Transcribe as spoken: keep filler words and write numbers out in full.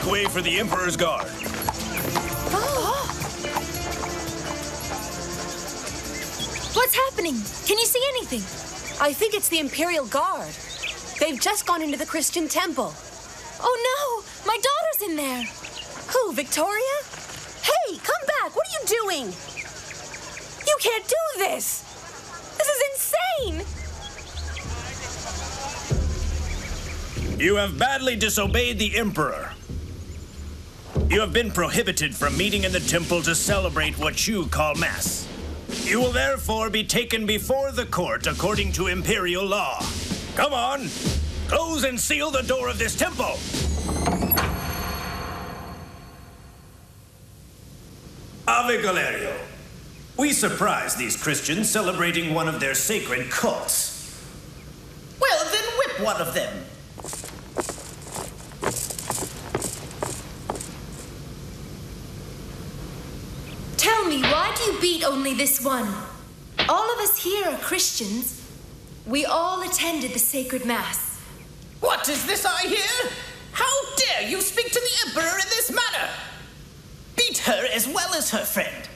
way for the Emperor's Guard. Oh. What's happening? Can you see anything? I think it's the Imperial Guard. They've just gone into the Christian temple. Oh, no! My daughter's in there! Who, Victoria? Hey, come back! What are you doing? You can't do this! This is insane! You have badly disobeyed the Emperor. You have been prohibited from meeting in the temple to celebrate what you call Mass. You will therefore be taken before the court according to Imperial law. Come on, close and seal the door of this temple. Ave Galerio. We surprise these Christians celebrating one of their sacred cults. Well, then whip one of them. Tell me, why do you beat only this one? All of us here are Christians. We all attended the sacred Mass. What is this I hear? How dare you speak to the Emperor in this manner? Beat her as well as her friend.